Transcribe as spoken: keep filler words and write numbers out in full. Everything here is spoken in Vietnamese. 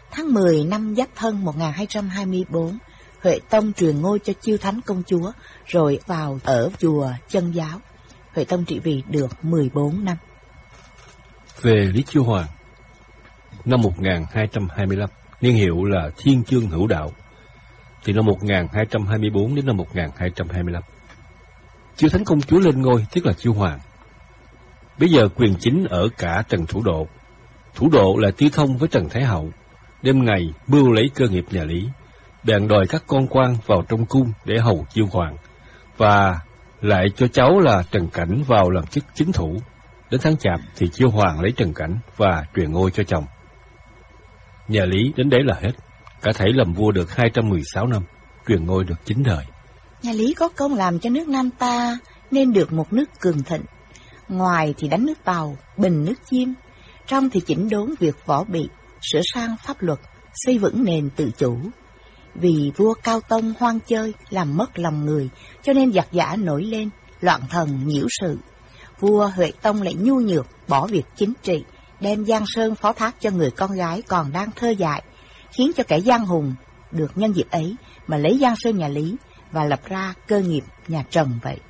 Tháng mười năm Giáp Thân một nghìn hai trăm hai mươi tư, Huệ Tông truyền ngôi cho Chiêu Thánh công chúa, rồi vào ở chùa Chân Giáo. Huệ Tông trị vì được mười bốn năm. Về Lý Chiêu Hoàng, năm một nghìn hai trăm hai mươi lăm, niên hiệu là Thiên Chương Hữu Đạo, từ năm một nghìn hai trăm hai mươi tư đến năm một nghìn hai trăm hai mươi lăm. Chiêu Thánh công chúa lên ngôi tức là Chiêu Hoàng. Bây giờ quyền chính ở cả Trần Thủ Độ. Thủ Độ là tư thông với Trần Thái Hậu. Đêm ngày mưu lấy cơ nghiệp nhà Lý, bèn đòi các con quan vào trong cung để hầu Chiêu Hoàng, và lại cho cháu là Trần Cảnh vào làm chức chính thủ. Đến tháng Chạp thì Chiêu Hoàng lấy Trần Cảnh và truyền ngôi cho chồng. Nhà Lý đến đấy là hết, cả thảy làm vua được hai trăm mười sáu năm, truyền ngôi được chín đời. Nhà Lý có công làm cho nước Nam ta nên được một nước cường thịnh. Ngoài thì đánh nước Tàu, bình nước Chiêm, trong thì chỉnh đốn việc võ bị, sửa sang pháp luật, xây vững nền tự chủ. Vì vua Cao Tông hoang chơi, làm mất lòng người, cho nên giặc giã nổi lên, loạn thần nhiễu sự. Vua Huệ Tông lại nhu nhược, bỏ việc chính trị, đem Giang Sơn phó thác cho người con gái còn đang thơ dại, khiến cho kẻ giang hùng được nhân dịp ấy mà lấy Giang Sơn nhà Lý và lập ra cơ nghiệp nhà Trần vậy.